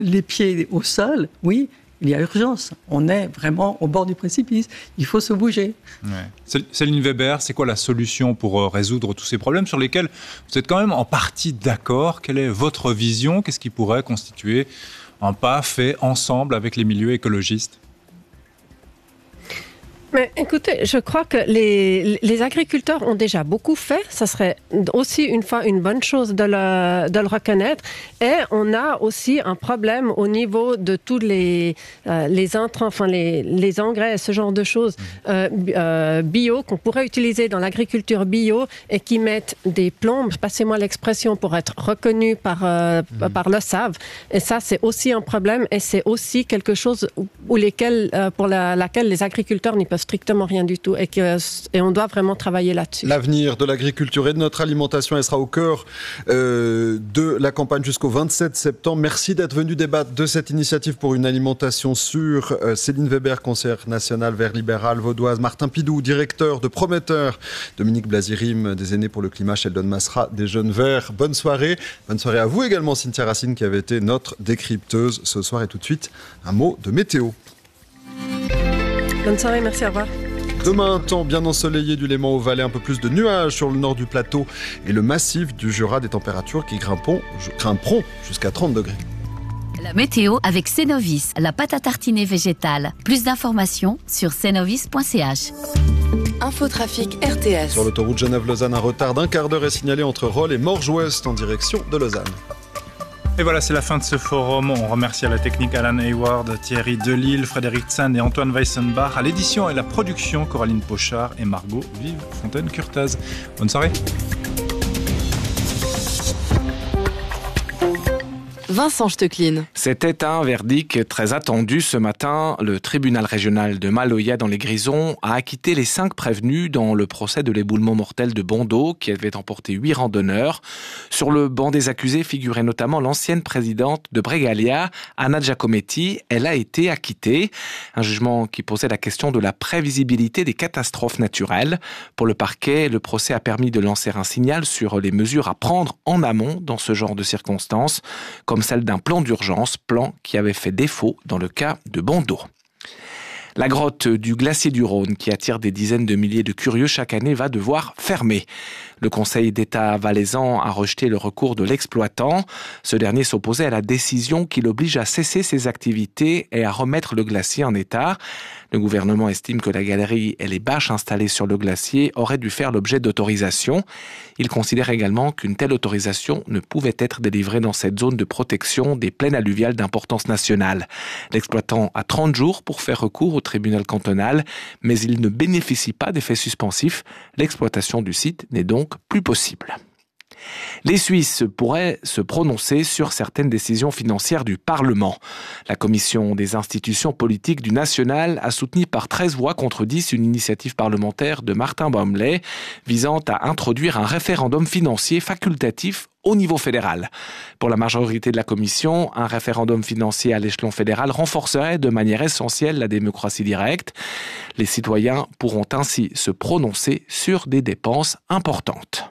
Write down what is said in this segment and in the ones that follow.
les pieds au sol, oui, il y a urgence. On est vraiment au bord du précipice. Il faut se bouger. Ouais. Céline Weber, c'est quoi la solution pour résoudre tous ces problèmes sur lesquels vous êtes quand même en partie d'accord? Quelle est votre vision? Qu'est-ce qui pourrait constituer un pas fait ensemble avec les milieux écologistes? Mais écoutez, je crois que les agriculteurs ont déjà beaucoup fait. Ça serait aussi une fois une bonne chose de le reconnaître. Et on a aussi un problème au niveau de tous les intrants, enfin les engrais, ce genre de choses bio qu'on pourrait utiliser dans l'agriculture bio et qui mettent des plombes, passez-moi l'expression, pour être reconnus par le SAV. Et ça, c'est aussi un problème et c'est aussi quelque chose pour laquelle les agriculteurs n'y peuvent strictement rien du tout et on doit vraiment travailler là-dessus. L'avenir de l'agriculture et de notre alimentation, elle sera au cœur de la campagne jusqu'au 27 septembre. Merci d'être venu débattre de cette initiative pour une alimentation sûre. Céline Weber, conseillère nationale Vert libéral vaudoise, Martin Pidou, directeur de Prometteur, Dominique Blazirim, des Aînés pour le climat, Sheldon Masra, des Jeunes Verts. Bonne soirée. Bonne soirée à vous également, Cynthia Racine, qui avait été notre décrypteuse ce soir. Et tout de suite, un mot de météo. Bonne soirée, merci, au revoir. Demain, un temps bien ensoleillé du Léman au Valais, un peu plus de nuages sur le nord du plateau et le massif du Jura, des températures qui grimperont jusqu'à 30 degrés. La météo avec Cenovis, la pâte à tartiner végétale. Plus d'informations sur cenovis.ch. Infotrafic RTS. Sur l'autoroute Genève-Lausanne, un retard d'1 quart d'heure est signalé entre Rolle et Morges-Ouest en direction de Lausanne. Et voilà, c'est la fin de ce forum. On remercie à la technique Alan Hayward, Thierry Delille, Frédéric Tsand et Antoine Weissenbach. À l'édition et la production, Coraline Pochard et Margot Vive-Fontaine-Curtaz. Bonne soirée. Vincent Stecklin. C'était un verdict très attendu ce matin. Le tribunal régional de Maloya dans les Grisons a acquitté les 5 prévenus dans le procès de l'éboulement mortel de Bondo qui avait emporté 8 randonneurs. Sur le banc des accusés figurait notamment l'ancienne présidente de Bregalia, Anna Giacometti. Elle a été acquittée. Un jugement qui posait la question de la prévisibilité des catastrophes naturelles. Pour le parquet, le procès a permis de lancer un signal sur les mesures à prendre en amont dans ce genre de circonstances, comme celle d'un plan d'urgence, plan qui avait fait défaut dans le cas de Bondo. La grotte du glacier du Rhône, qui attire des dizaines de milliers de curieux chaque année, va devoir fermer. Le Conseil d'État valaisan a rejeté le recours de l'exploitant. Ce dernier s'opposait à la décision qui l'oblige à cesser ses activités et à remettre le glacier en état. Le gouvernement estime que la galerie et les bâches installées sur le glacier auraient dû faire l'objet d'autorisation. Il considère également qu'une telle autorisation ne pouvait être délivrée dans cette zone de protection des plaines alluviales d'importance nationale. L'exploitant a 30 jours pour faire recours au tribunal cantonal, mais il ne bénéficie pas d'effets suspensifs. L'exploitation du site n'est donc plus possible. Les Suisses pourraient se prononcer sur certaines décisions financières du Parlement. La commission des institutions politiques du National a soutenu par 13 voix contre 10 une initiative parlementaire de Martin Baumley visant à introduire un référendum financier facultatif au niveau fédéral. Pour la majorité de la commission, un référendum financier à l'échelon fédéral renforcerait de manière essentielle la démocratie directe. Les citoyens pourront ainsi se prononcer sur des dépenses importantes.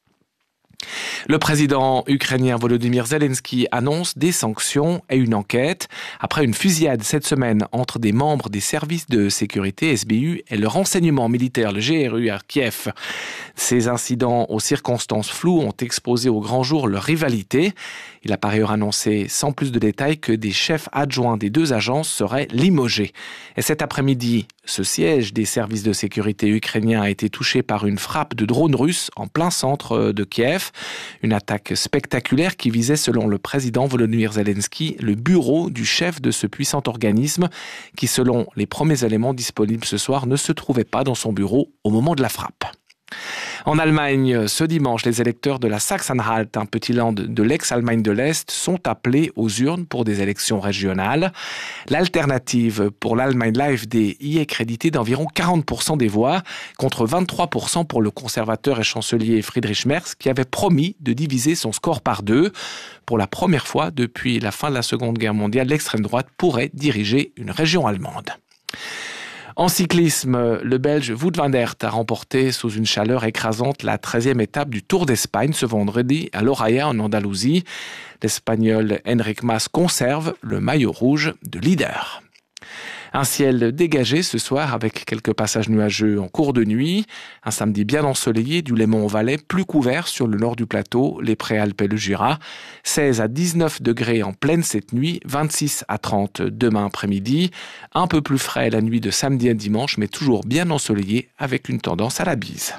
Le président ukrainien Volodymyr Zelensky annonce des sanctions et une enquête après une fusillade cette semaine entre des membres des services de sécurité SBU et le renseignement militaire, le GRU à Kiev. Ces incidents aux circonstances floues ont exposé au grand jour leur rivalité. Il a par ailleurs annoncé sans plus de détails que des chefs adjoints des 2 agences seraient limogés. Et cet après-midi, ce siège des services de sécurité ukrainiens a été touché par une frappe de drone russe en plein centre de Kiev. Une attaque spectaculaire qui visait, selon le président Volodymyr Zelensky, le bureau du chef de ce puissant organisme qui, selon les premiers éléments disponibles ce soir, ne se trouvait pas dans son bureau au moment de la frappe. En Allemagne, ce dimanche, les électeurs de la Sachsen-Anhalt, un petit land de l'ex-Allemagne de l'Est, sont appelés aux urnes pour des élections régionales. L'alternative pour l'Allemagne, l'AfD, y est créditée d'environ 40% des voix, contre 23% pour le conservateur et chancelier Friedrich Merz, qui avait promis de diviser son score par 2. Pour la première fois depuis la fin de la Seconde Guerre mondiale, l'extrême droite pourrait diriger une région allemande. En cyclisme, le Belge Wout van Aert a remporté sous une chaleur écrasante la 13e étape du Tour d'Espagne ce vendredi à Loraia en Andalousie. L'Espagnol Enric Mas conserve le maillot rouge de leader. Un ciel dégagé ce soir avec quelques passages nuageux en cours de nuit. Un samedi bien ensoleillé du Léman au Valais, plus couvert sur le nord du plateau, les Préalpes et le Jura. 16 à 19 degrés en pleine cette nuit, 26 à 30 demain après-midi. Un peu plus frais la nuit de samedi à dimanche, mais toujours bien ensoleillé avec une tendance à la bise.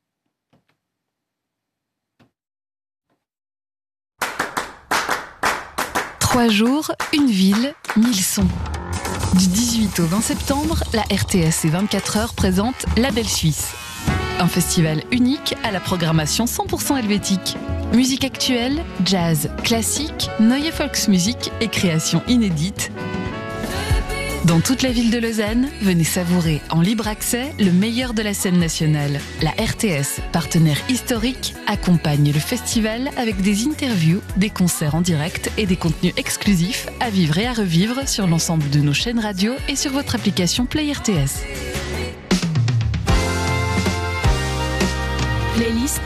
Trois jours, une ville, 1000 sons. Du 18 au 20 septembre, la RTS et 24 heures présente La Belle Suisse. Un festival unique à la programmation 100% helvétique. Musique actuelle, jazz, classique, neue Volksmusik et créations inédites. Dans toute la ville de Lausanne, venez savourer en libre accès le meilleur de la scène nationale. La RTS, partenaire historique, accompagne le festival avec des interviews, des concerts en direct et des contenus exclusifs à vivre et à revivre sur l'ensemble de nos chaînes radio et sur votre application Play RTS. Playlist.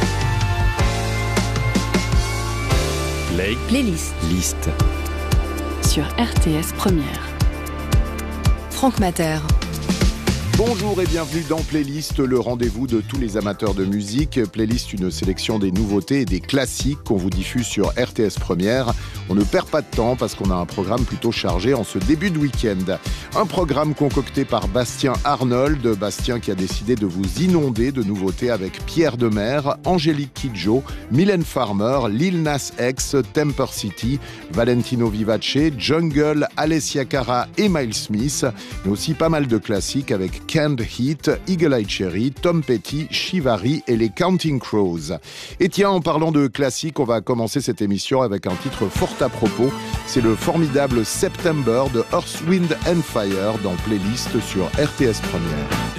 Playlist. Liste. Sur RTS Première. Franck Mater. Bonjour et bienvenue dans Playlist, le rendez-vous de tous les amateurs de musique. Playlist, une sélection des nouveautés et des classiques qu'on vous diffuse sur RTS Première. On ne perd pas de temps parce qu'on a un programme plutôt chargé en ce début de week-end. Un programme concocté par Bastien Arnold. Bastien qui a décidé de vous inonder de nouveautés avec Pierre Demers, Angélique Kidjo, Mylène Farmer, Lil Nas X, Temper City, Valentino Vivace, Jungle, Alessia Cara et Miles Smith. Mais aussi pas mal de classiques avec Canned Heat, Eagle Eye Cherry, Tom Petty, Shivari et les Counting Crows. Et tiens, en parlant de classiques, on va commencer cette émission avec un titre fort à propos. C'est le formidable September de Earth, Wind and Fire dans Playlist sur RTS Première.